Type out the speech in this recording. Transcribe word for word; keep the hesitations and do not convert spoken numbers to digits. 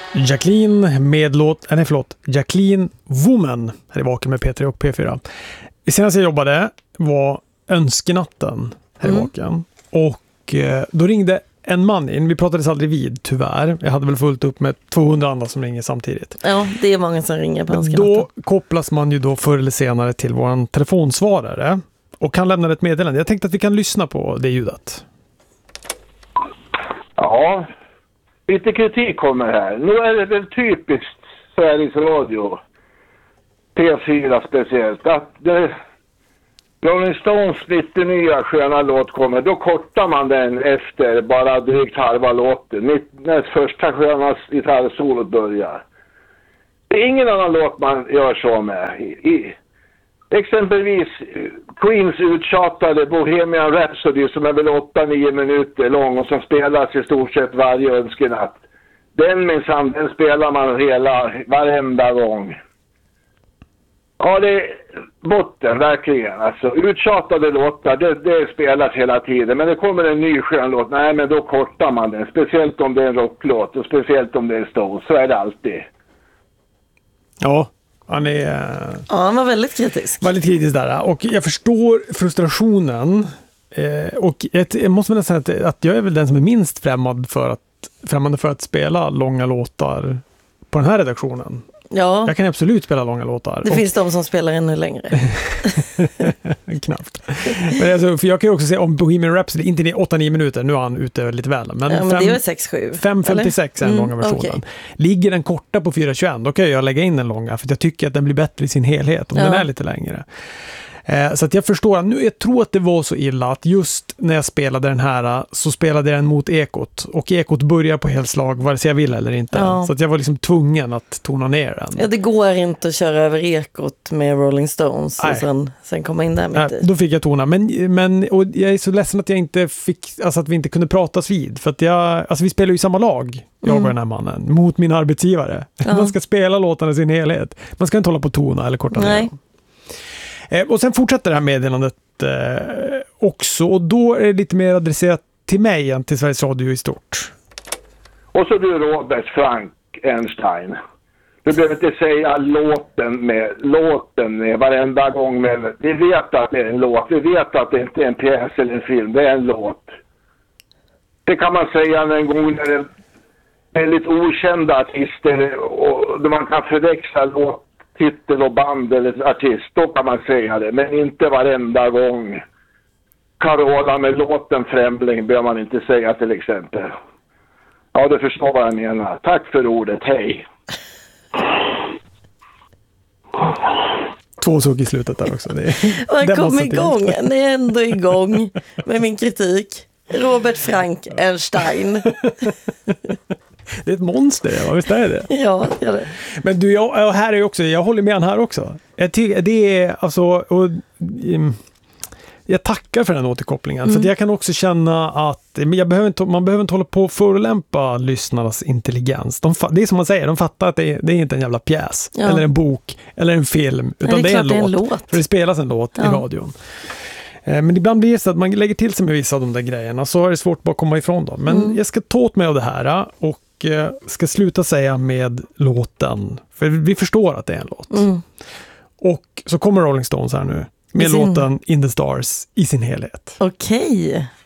Jacqueline med låt, nej förlåt, Jacqueline Woman här i Vaken med P tre och P fyra. Senast jag jobbade var önskenatten här i mm. Vaken. Och eh, då ringde en man in. Vi pratades aldrig vid, tyvärr. Jag hade väl fullt upp med tvåhundra andra som ringer samtidigt. Ja, det är många som ringer på önskenatten. Då kopplas man ju då förr eller senare till våran telefonsvarare. Och kan lämna ett meddelande. Jag tänkte att vi kan lyssna på det ljudet. Ja, lite kritik kommer här. Nu är det väl typiskt Sveriges Radio, P fyra speciellt, att det, Rolling Stones lite nya sköna låt kommer, då kortar man den efter bara drygt halva låten, när första sköna gitarrsolot börjar. Det är ingen annan låt man gör så med. I, i, exempelvis Queens uttjatade Bohemian Rhapsody som är väl åtta nio minuter lång och som spelas i stort sett varje önskenatt. Den minsann, den spelar man hela, varenda gång. Ja, det är botten, verkligen. Alltså, uttjatade låtar, det, det spelas hela tiden. Men det kommer en ny skön låt, nej men då kortar man den. Speciellt om det är en rocklåt och speciellt om det är Stones, så är det alltid. Ja. Han är ja, han var väldigt kritisk. Väldigt kritisk där. Och jag förstår frustrationen. Eh, och jag måste väl säga att, att jag är väl den som är minst främmande för att, främmande för att spela långa låtar på den här redaktionen. Ja. Jag kan absolut spela långa låtar. Det och... finns de som spelar ännu längre. Knappt. Men alltså, för jag kan ju också säga om Bohemian Rhapsody, inte i åtta nio minuter, nu är han ute lite väl. Men, ja, men fem, det är sex sju. fem femtiosex är den långa versionen. Mm, okay. Ligger den korta på fyra tjugoett, då kan jag lägga in den långa, för jag tycker att den blir bättre i sin helhet om ja. den är lite längre. Eh, så att jag förstår, nu, jag tror att det var så illa att just när jag spelade den här så spelade jag den mot ekot. Och ekot börjar på helt slag vare sig jag vill eller inte. Ja. Så att jag var liksom tvungen att tona ner den. Ja, det går inte att köra över ekot med Rolling Stones och sen, sen komma in där mitt Nej, i. Då fick jag tona. Men, men och jag är så ledsen att jag inte fick, alltså att vi inte kunde pratas vid. För att jag, alltså vi spelar ju i samma lag, jag mm. och den här mannen, mot min arbetsgivare. Ja. Man ska spela låtarna i sin helhet. Man ska inte hålla på tona eller korta ner dem. Eh, och sen fortsätter det här meddelandet eh, också, och då är det lite mer adresserat till mig än till Sveriges Radio i stort. Och så du Robert Frank Einstein. Du behöver inte säga låten med låten med varenda gång med. Vi vet att det är en låt. Vi vet att det inte är en pjäs eller en film. Det är en låt. Det kan man säga en gång när det är väldigt okända artister och då man kan förväxla låt, titel och band eller artist, då kan man säga det, men inte varenda gång. Carola med låten Främling behöver man inte säga till exempel. Ja, du förstår vad jag menar. Tack för ordet, hej. Två såg i slutet där också. Det jag kom igång, ni är ändå igång med min kritik. Robert Frank Einstein. Det är ett monster, ja, visst är det? Ja, det är det. Men du, jag, här är också, jag håller med han här också. Jag tycker, det är alltså, och, um, jag tackar för den återkopplingen. Mm. För att jag kan också känna att jag behöver inte, man behöver inte hålla på att förolämpa lyssnarnas intelligens. De, det är som man säger, de fattar att det är, det är inte en jävla pjäs, ja. eller en bok, eller en film, utan Nej, det, är det, är en det är en låt. låt. För det spelas en låt ja. i radion. Men ibland blir det så att man lägger till sig med vissa av de där grejerna, så är det svårt bara att komma ifrån dem. Men mm. jag ska ta åt mig av det här och ska sluta säga med låten. För vi förstår att det är en låt. Mm. Och så kommer Rolling Stones här nu med sin... låten In the Stars i sin helhet. Okej.